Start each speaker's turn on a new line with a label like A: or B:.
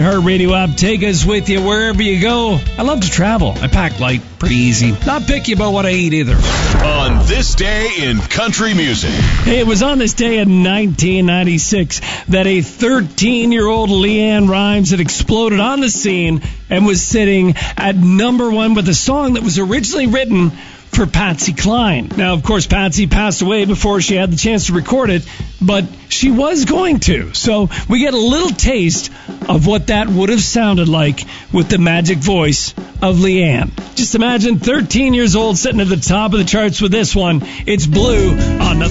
A: Radio app. Take us with you wherever you go. I love to travel. I pack light, pretty easy. Not picky about what I eat either.
B: On this day in country music.
A: Hey, it was on this day in 1996 that a 13-year-old Leanne Rimes had exploded on the scene and was sitting at number one with a song that was originally written for Patsy Cline. Now, of course, Patsy passed away before she had the chance to record it, but she was going to. So we get a little taste of what that would have sounded like with the magic voice of Leanne. Just imagine 13 years old sitting at the top of the charts with this one. It's Blue on Nothing.